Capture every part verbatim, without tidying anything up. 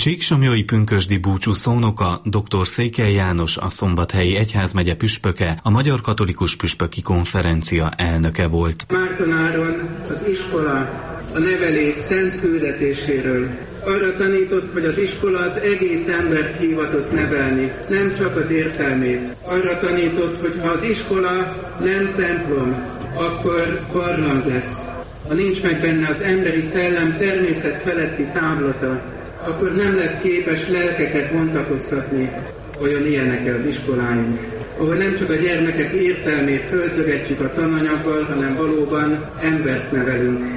csíksomlyói pünkösdi búcsú szónoka dr. Székely János, a Szombathelyi Egyházmegye püspöke, a Magyar Katolikus Püspöki Konferencia elnöke volt. Márton Áron az iskola, a nevelés szent küldetéséről arra tanított, hogy az iskola az egész embert hivatott nevelni, nem csak az értelmét. Arra tanított, hogy ha az iskola nem templom, akkor barlang lesz. Ha nincs meg benne az emberi szellem természet feletti távlata, akkor nem lesz képes lelkeket bontakoztatni. Olyan ilyenek az iskoláink, ahol nem csak a gyermekek értelmét föltögetjük a tananyaggal, hanem valóban embert nevelünk.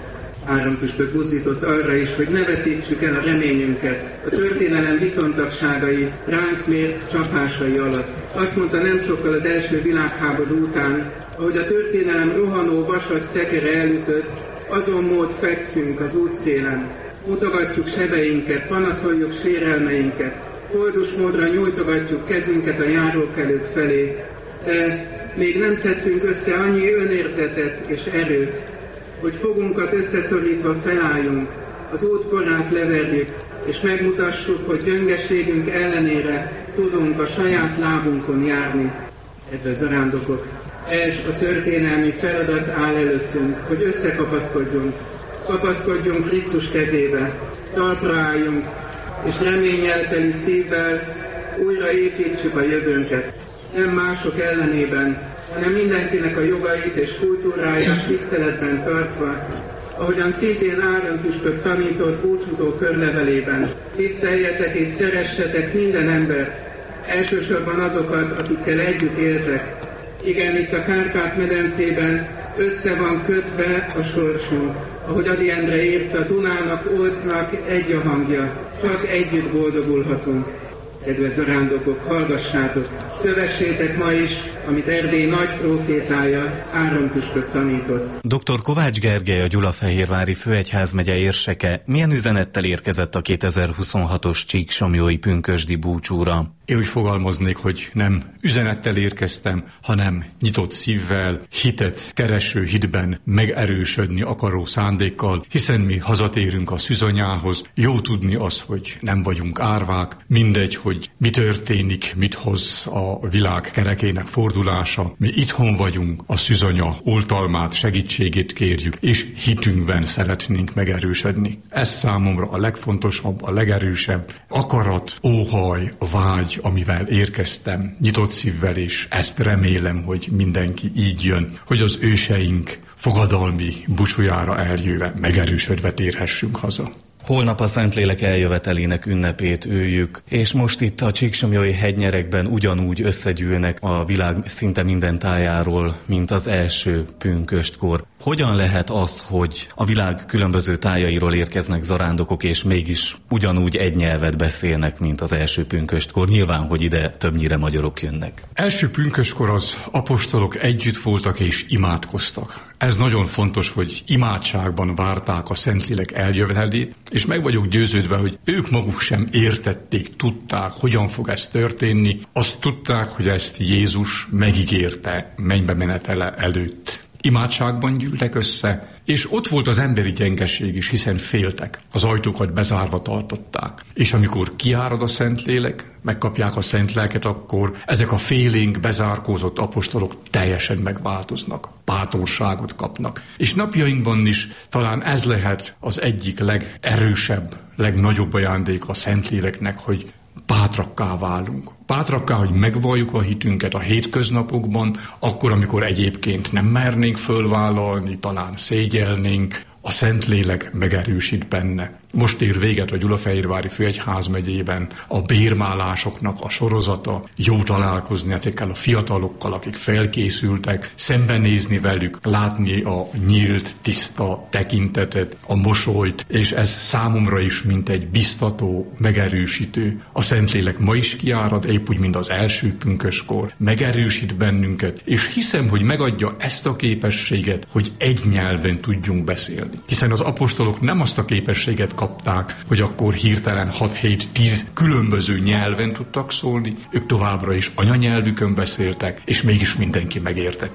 Áron püspök buzdított arra is, hogy ne veszítsük el a reményünket a történelem viszontagságai, ránk mért csapásai alatt. Azt mondta nem sokkal az első világháború után, ahogy a történelem rohanó vasas szekere elütött, azon mód fekszünk az útszélen. Mutogatjuk sebeinket, panaszoljuk sérelmeinket, koldus módra nyújtogatjuk kezünket a járókelők felé, de még nem szedtünk össze annyi önérzetet és erőt, hogy fogunkat összeszorítva felálljunk, az útkorát leverjük, és megmutassuk, hogy gyöngeségünk ellenére tudunk a saját lábunkon járni. Kedves zarándokok, ez a történelmi feladat áll előttünk, hogy összekapaszkodjunk, kapaszkodjunk Krisztus kezébe, talpra álljunk, és reménnyel teli szívvel újra építsük a jövőnket. Nem mások ellenében, hanem mindenkinek a jogait és kultúráját tiszteletben tartva, ahogyan szintén Áron püspök tanított búcsúzó körlevelében. Tiszteljetek és szeressetek minden embert, elsősorban azokat, akikkel együtt éltek. Igen, itt a Kárpát-medencében össze van kötve a sorsunk. Ahogy Ady Endre írta, Dunának, Oltnak egy a hangja, csak együtt boldogulhatunk. Kedves zarándokok, hallgassátok, kövessétek ma is, amit Erdély nagy prófétája, Áron püspök tanított. doktor Kovács Gergely, a Gyulafehérvári Főegyházmegye érseke milyen üzenettel érkezett a kétezer-huszonhatos csíksomlyói pünkösdi búcsúra? Én úgy fogalmaznék, hogy nem üzenettel érkeztem, hanem nyitott szívvel, hitet kereső hitben megerősödni akaró szándékkal, hiszen mi hazatérünk a szűzanyához. Jó tudni az, hogy nem vagyunk árvák, mindegy, hogy mi történik, mit hoz a világ kerekének fordulása. Mi itthon vagyunk, a szűzanya oltalmát, segítségét kérjük, és hitünkben szeretnénk megerősödni. Ez számomra a legfontosabb, a legerősebb akarat, óhaj, vágy, amivel érkeztem, nyitott szívvel, és ezt remélem, hogy mindenki így jön, hogy az őseink fogadalmi búcsújára eljöve, megerősödve térhessünk haza. Holnap a Szentlélek eljövetelének ünnepét üljük, és most itt a csíksomlyói hegynyerekben ugyanúgy összegyűlnek a világ szinte minden tájáról, mint az első pünköstkor. Hogyan lehet az, hogy a világ különböző tájairól érkeznek zarándokok, és mégis ugyanúgy egy nyelvet beszélnek, mint az első pünköstkor? Nyilván, hogy ide többnyire magyarok jönnek. Első pünköstkor az apostolok együtt voltak és imádkoztak. Ez nagyon fontos, hogy imádságban várták a Szentlélek eljövetelét, és meg vagyok győződve, hogy ők maguk sem értették, tudták, hogyan fog ez történni. Azt tudták, hogy ezt Jézus megígérte mennybe menetele előtt. Imádságban gyűltek össze, és ott volt az emberi gyengeség is, hiszen féltek. Az ajtókat bezárva tartották. És amikor kiárad a Szentlélek, megkapják a Szent Lelket, akkor ezek a félénk, bezárkózott apostolok teljesen megváltoznak. Bátorságot kapnak. És napjainkban is talán ez lehet az egyik legerősebb, legnagyobb ajándék a Szentléleknek, hogy bátrakká válunk. Bátrakká, hogy megvalljuk a hitünket a hétköznapokban, akkor, amikor egyébként nem mernénk fölvállalni, talán szégyelnénk, a Szentlélek megerősít benne. Most ér véget a Gyulafehérvári Főegyházmegyében a bérmálásoknak a sorozata. Jó találkozni ezekkel a fiatalokkal, akik felkészültek, szembenézni velük, látni a nyílt, tiszta tekintetet, a mosolyt, és ez számomra is mint egy biztató, megerősítő. A Szentlélek ma is kiárad, épp úgy, mint az első pünköskor, megerősít bennünket, és hiszem, hogy megadja ezt a képességet, hogy egy nyelven tudjunk beszélni. Hiszen az apostolok nem azt a képességet kapták, hogy akkor hirtelen hat-hét-tíz különböző nyelven tudtak szólni, ők továbbra is anyanyelvükön beszéltek, és mégis mindenki megértette.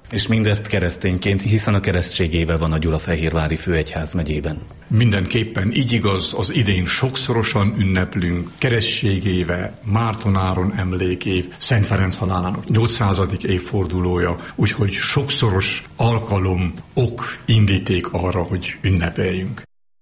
És mindezt keresztényként, hiszen a keresztségével van a Gyulafehérvári főegyházmegyében. Mindenképpen így igaz, az idén sokszorosan ünneplünk keresztségéve, Márton-Áron emlékév, Szent Ferenc halálának nyolcszázadik évfordulója, úgyhogy sokszoros alkalom, ok, indíték arra, hogy ünnepeljünk.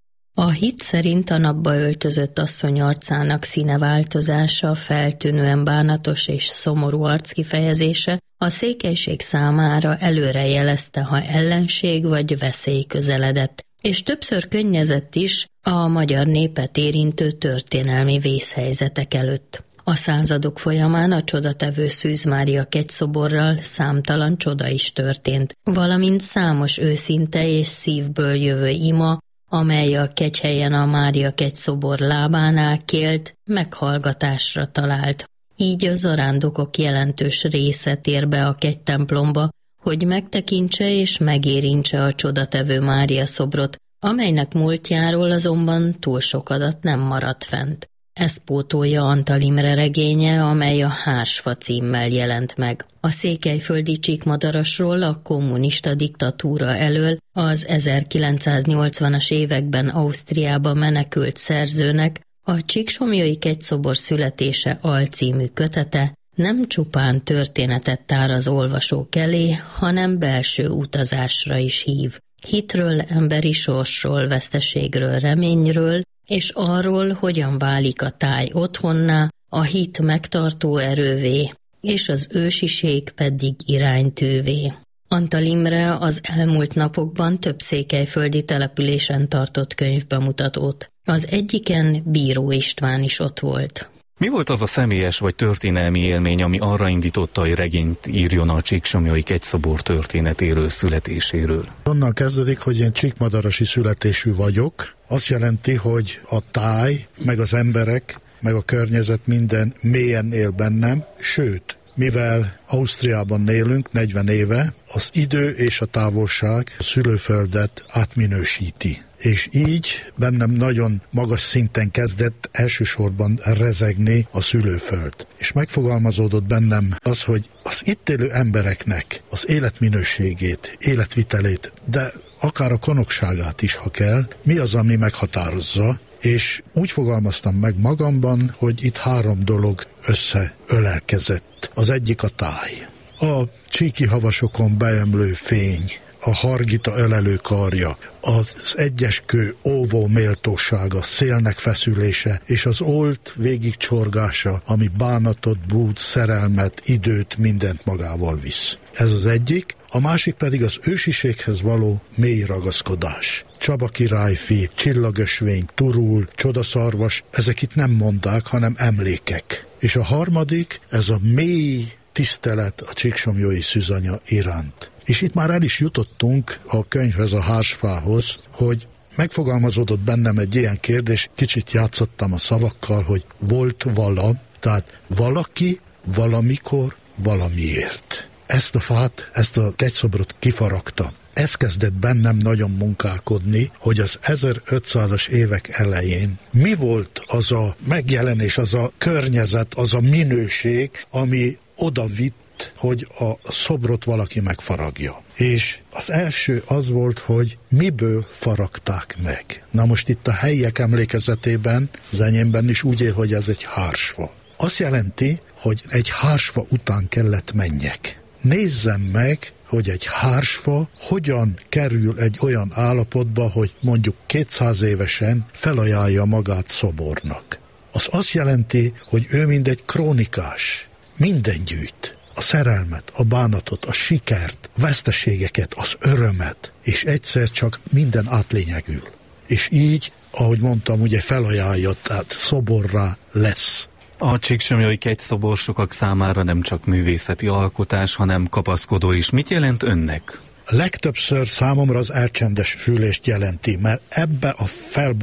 A hit szerint a napba öltözött asszony arcának színeváltozása, feltűnően bánatos és szomorú arckifejezése a székelység számára előre jelezte, ha ellenség vagy veszély közeledett, és többször könnyezett is a magyar népet érintő történelmi vészhelyzetek előtt. A századok folyamán a csodatevő Szűz Mária kegyszoborral számtalan csoda is történt, valamint számos őszinte és szívből jövő ima, amely a kegyhelyen a Mária kegyszobor lábánál kélt, meghallgatásra talált. Így a zarándokok jelentős része tér be a kegytemplomba, hogy megtekintse és megérintse a csodatevő Mária szobrot, amelynek múltjáról azonban túl sok adat nem maradt fent. Ezt pótolja Antal Imre regénye, amely a Hársfa címmel jelent meg. A székelyföldi Csíkmadarasról a kommunista diktatúra elől az ezerkilencszáznyolcvanas években Ausztriába menekült szerzőnek a Csíksomlyai kegyszobor születése alcímű kötete nem csupán történetet tár az olvasók elé, hanem belső utazásra is hív. Hitről, emberi sorsról, veszteségről, reményről, és arról, hogyan válik a táj otthonná, a hit megtartó erővé, és az ősiség pedig iránytűvé. Antal Imre az elmúlt napokban több székelyföldi településen tartott könyvbemutatót. Az egyiken Bíró István is ott volt. Mi volt az a személyes vagy történelmi élmény, ami arra indította, hogy regényt írjon a Csíksomlyai kegyszobor történetéről, születéséről? Onnan kezdődik, hogy én csíkmadarasi születésű vagyok. Azt jelenti, hogy a táj, meg az emberek, meg a környezet minden mélyen él bennem, sőt, mivel Ausztriában élünk negyven éve, az idő és a távolság a szülőföldet átminősíti. És így bennem nagyon magas szinten kezdett elsősorban rezegni a szülőföld. És megfogalmazódott bennem az, hogy az itt élő embereknek az életminőségét, életvitelét, de akár a konokságát is, ha kell, mi az, ami meghatározza, és úgy fogalmaztam meg magamban, hogy itt három dolog összeölelkezett. Az egyik a táj. A csíki havasokon beömlő fény, a hargita ölelő karja, az egyeskő óvó méltósága, szélnek feszülése, és az olt végigcsorgása, ami bánatot, bút, szerelmet, időt, mindent magával visz. Ez az egyik. A másik pedig az ősiséghez való mély ragaszkodás. Csaba királyfi, csillagösvény, turul, csodaszarvas, ezek itt nem mondák, hanem emlékek. És a harmadik, ez a mély tisztelet a csíksomlyai szűzanya iránt. És itt már el is jutottunk a könyvhez, a Hársfához, hogy megfogalmazódott bennem egy ilyen kérdés, kicsit játszottam a szavakkal, hogy volt vala, tehát valaki, valamikor, valamiért. Ezt a fát, ezt a kegyszobrot kifaragta. Ez kezdett bennem nagyon munkálkodni, hogy az ezerötszázas évek elején mi volt az a megjelenés, az a környezet, az a minőség, ami oda vitt, hogy a szobrot valaki megfaragja. És az első az volt, hogy miből faragták meg. Na most itt a helyiek emlékezetében, az enyémben is úgy él, hogy ez egy hársfa. Azt jelenti, hogy egy hársfa után kellett menjek. Nézzem meg, hogy egy hársfa hogyan kerül egy olyan állapotba, hogy mondjuk kétszáz évesen felajánlja magát szobornak. Az azt jelenti, hogy ő mind egy krónikás, minden gyűjt. A szerelmet, a bánatot, a sikert, veszteségeket, az örömet, és egyszer csak minden átlényegül. És így, ahogy mondtam, ugye felajánlja, tehát szoborrá lesz. A Csíksomlyai kegyszobor sokak számára nem csak művészeti alkotás, hanem kapaszkodó is. Mit jelent önnek? Legtöbbször számomra az elcsendesülést jelenti, mert ebbe a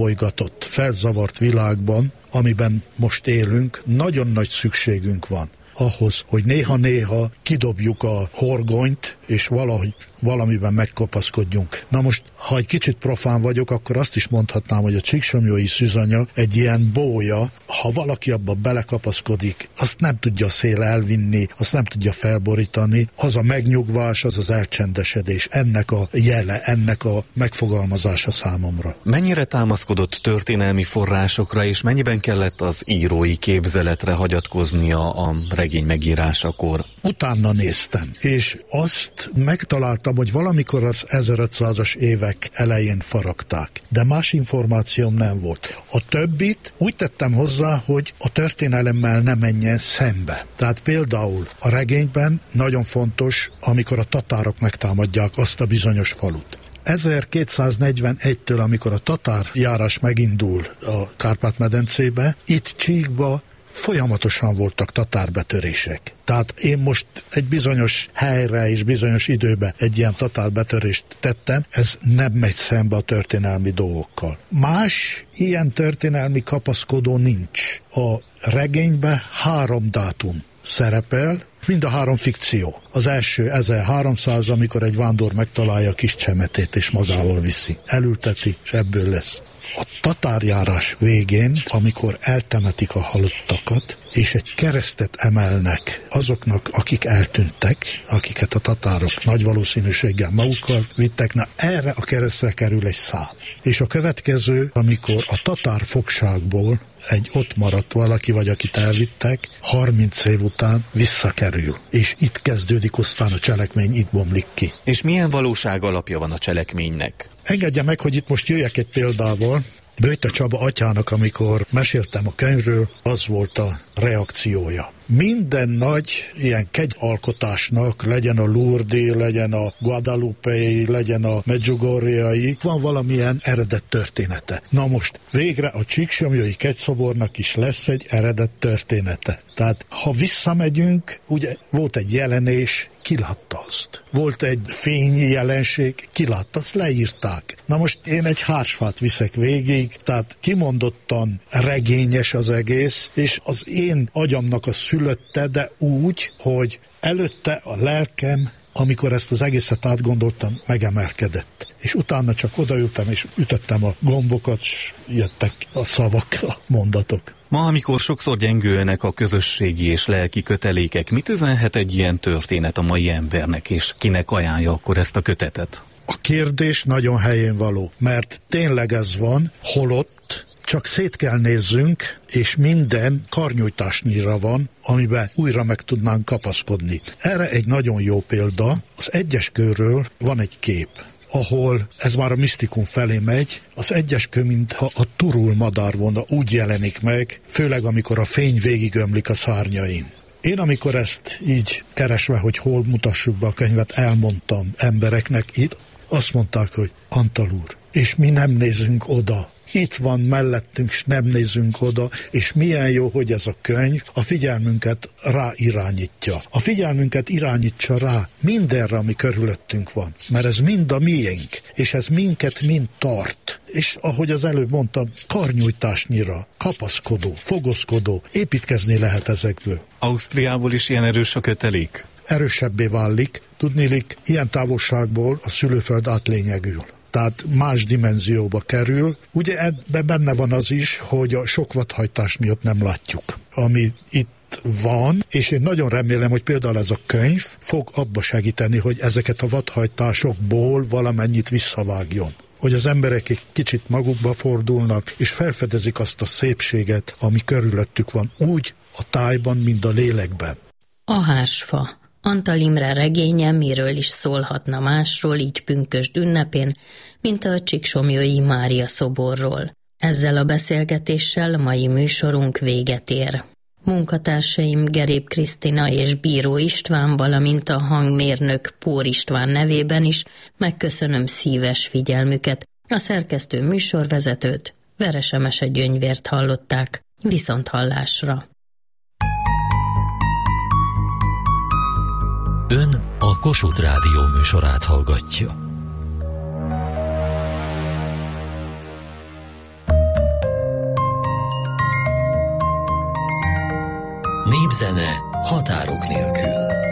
felbolygatott, felzavart világban, amiben most élünk, nagyon nagy szükségünk van ahhoz, hogy néha-néha kidobjuk a horgonyt, és valahogy valamiben megkapaszkodjunk. Na most, ha egy kicsit profán vagyok, akkor azt is mondhatnám, hogy a csíksomlyói szűzanya egy ilyen bója, ha valaki abba belekapaszkodik, azt nem tudja a szél elvinni, azt nem tudja felborítani, az a megnyugvás, az az elcsendesedés, ennek a jele, ennek a megfogalmazása számomra. Mennyire támaszkodott történelmi forrásokra, és mennyiben kellett az írói képzeletre hagyatkoznia a regény megírásakor? Utána néztem, és azt megtaláltam, hogy valamikor az ezerötszázas évek elején faragták, de más információm nem volt. A többit úgy tettem hozzá, hogy a történelemmel ne menjen szembe. Tehát például a regényben nagyon fontos, amikor a tatárok megtámadják azt a bizonyos falut. ezerkétszáznegyvenegytől, amikor a tatárjárás megindul a Kárpát-medencébe, itt Csíkba folyamatosan voltak tatárbetörések. Tehát én most egy bizonyos helyre és bizonyos időbe egy ilyen tatárbetörést tettem, ez nem megy szembe a történelmi dolgokkal. Más ilyen történelmi kapaszkodó nincs. A regényben három dátum szerepel, mind a három fikció. Az első ezerháromszáz, amikor egy vándor megtalálja a kis csemetét és magával viszi. Elülteti, és ebből lesz. A tatárjárás végén, amikor eltemetik a halottakat, és egy keresztet emelnek azoknak, akik eltűntek, akiket a tatárok nagy valószínűséggel magukkal vittek, na erre a keresztre kerül egy szám. És a következő, amikor a tatár fogságból egy ott maradt valaki, vagy akit elvittek, harminc év után visszakerül. És itt kezdődik aztán a cselekmény, itt bomlik ki. És milyen valóság alapja van a cselekménynek? Engedje meg, hogy itt most jöjjek egy példával. Böjte Csaba atyának, amikor meséltem a könyvről, az volt a reakciója. Minden nagy ilyen kegyalkotásnak, legyen a Lourdes, legyen a Guadalupe-i, legyen a Medjugorje-i, van valamilyen eredet története. Na most végre a csíksomlyói kegyszobornak is lesz egy eredet története. Tehát ha visszamegyünk, ugye volt egy jelenés, ki látta azt? Volt egy fényi jelenség, ki látta, azt leírták. Na most én egy hársfát viszek végig, tehát kimondottan regényes az egész, és az én agyamnak a szülötte, de úgy, hogy előtte a lelkem, amikor ezt az egészet átgondoltam, megemelkedett. És utána csak odaültem, és ütöttem a gombokat, és jöttek a szavak, a mondatok. Ma, amikor sokszor gyengülnek a közösségi és lelki kötelékek, mit üzenhet egy ilyen történet a mai embernek, és kinek ajánlja akkor ezt a kötetet? A kérdés nagyon helyén való, mert tényleg ez van, holott csak szét kell nézzünk, és minden karnyújtásnyira van, amiben újra meg tudnánk kapaszkodni. Erre egy nagyon jó példa, az Egyeskőről van egy kép, ahol ez már a misztikum felé megy, az Egyeskő, mintha a turul madár volna, úgy jelenik meg, főleg amikor a fény végigömlik a szárnyain. Én amikor ezt így keresve, hogy hol mutassuk be a könyvet, elmondtam embereknek itt, azt mondták, hogy Antal úr, és mi nem nézünk oda. Itt van mellettünk, és nem nézünk oda, és milyen jó, hogy ez a könyv a figyelmünket rá irányítja. A figyelmünket irányítsa rá mindenre, ami körülöttünk van, mert ez mind a miénk, és ez minket mind tart. És ahogy az előbb mondtam, karnyújtásnyira, kapaszkodó, fogozkodó, építkezni lehet ezekből. Ausztriából is ilyen erős a kötelék? Erősebbé válik, tudniillik, ilyen távolságból a szülőföld átlényegül. Tehát más dimenzióba kerül. Ugye ebben benne van az is, hogy a sok vadhajtás miatt nem látjuk, ami itt van, és én nagyon remélem, hogy például ez a könyv fog abba segíteni, hogy ezeket a vadhajtásokból valamennyit visszavágjon. Hogy az emberek egy kicsit magukba fordulnak, és felfedezik azt a szépséget, ami körülöttük van, úgy a tájban, mint a lélekben. A hársfa. Antal Imre regénye miről is szólhatna másról, így pünkösd ünnepén, mint a Csíksomlyói Mária szoborról. Ezzel a beszélgetéssel mai műsorunk véget ér. Munkatársaim Gerép Krisztina és Bíró István, valamint a hangmérnök Pór István nevében is megköszönöm szíves figyelmüket. A szerkesztő műsorvezetőt, Veres Emese Gyöngyvért hallották. Viszont hallásra! Ön a Kossuth Rádió műsorát hallgatja. Népzene határok nélkül.